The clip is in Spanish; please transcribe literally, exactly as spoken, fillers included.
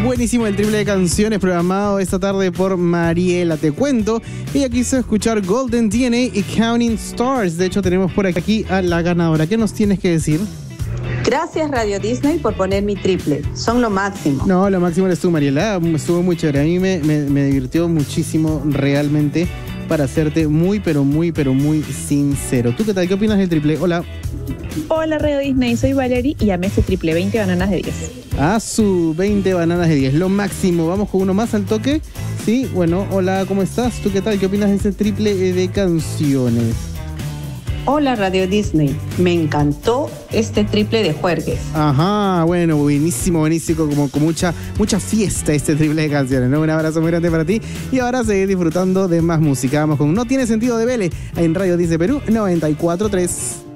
Buenísimo el triple de canciones programado esta tarde por Mariela. Te cuento, ella quiso escuchar Golden D N A y Counting Stars. De hecho, tenemos por aquí a la ganadora. ¿Qué nos tienes que decir? Gracias Radio Disney por poner mi triple. Son lo máximo. No, lo máximo eres tú, Mariela. Estuvo muy chévere. A mí me, me, me divirtió muchísimo realmente, para hacerte muy, pero muy, pero muy sincero. ¿Tú qué tal? ¿Qué opinas del triple? Hola. Hola Radio Disney, soy Valerie y amé este triple, veinte bananas de diez. A su veinte bananas de diez, lo máximo. Vamos con uno más al toque. Sí, bueno, hola, ¿cómo estás? ¿Tú qué tal? ¿Qué opinas de ese triple de canciones? Hola Radio Disney, me encantó este triple de juergues. Ajá, bueno, buenísimo, buenísimo, como con mucha, mucha fiesta este triple de canciones, ¿no? Un abrazo muy grande para ti y ahora seguir disfrutando de más música. Vamos con No Tiene Sentido de Vélez en Radio Disney Perú noventa y cuatro punto tres.